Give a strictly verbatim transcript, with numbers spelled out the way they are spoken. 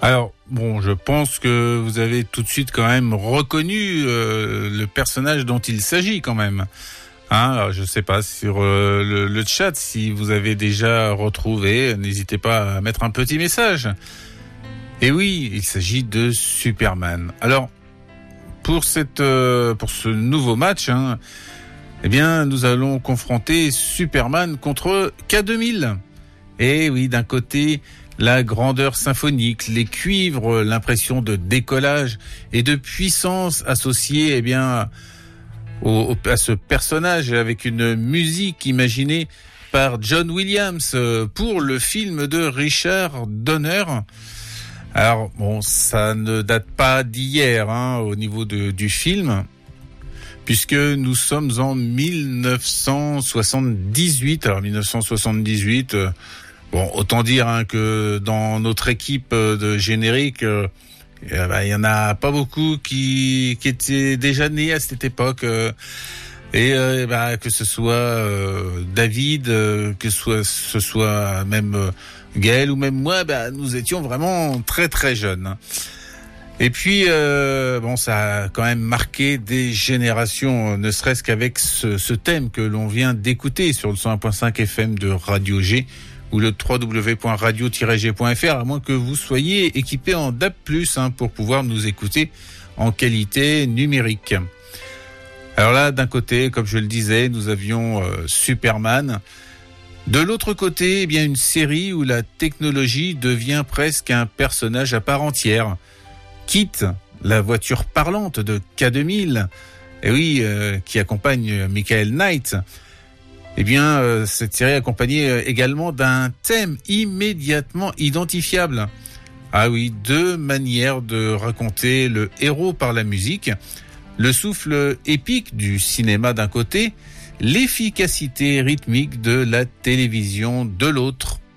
Alors, bon, je pense que vous avez tout de suite quand même reconnu euh, le personnage dont il s'agit quand même. Hein, alors, je sais pas sur euh, le, le chat si vous avez déjà retrouvé, n'hésitez pas à mettre un petit message. Et oui, il s'agit de Superman. Alors, pour cette, euh, pour ce nouveau match, hein, eh bien, nous allons confronter Superman contre K deux mille. Et oui, d'un côté, la grandeur symphonique, les cuivres, l'impression de décollage et de puissance associée, eh bien, au, à ce personnage avec une musique imaginée par John Williams pour le film de Richard Donner. Alors, bon, ça ne date pas d'hier, hein, au niveau de, du film, puisque nous sommes en dix-neuf cent soixante-dix-huit. Alors, dix-neuf cent soixante-dix-huit, euh, bon, autant dire hein, que dans notre équipe de générique, euh, eh ben, il y en a pas beaucoup qui, qui étaient déjà nés à cette époque. Euh, et euh, bah, que ce soit euh, David, euh, que ce soit, ce soit même euh, Gaël ou même moi, bah, nous étions vraiment très très jeunes. Et puis, euh, bon, ça a quand même marqué des générations, ne serait-ce qu'avec ce, ce thème que l'on vient d'écouter sur le cent un point cinq F M de Radio G ou le w w w point radio tiret g point f r, à moins que vous soyez équipé en D A B plus, hein, pour pouvoir nous écouter en qualité numérique. Alors là, d'un côté, comme je le disais, nous avions euh, Superman. De l'autre côté, eh bien, une série où la technologie devient presque un personnage à part entière. Kit, la voiture parlante de K deux mille, et oui, euh, qui accompagne Michael Knight. Eh bien, euh, cette série est accompagnée également d'un thème immédiatement identifiable. Ah oui, deux manières de raconter le héros par la musique. Le souffle épique du cinéma d'un côté, l'efficacité rythmique de la télévision de l'autre.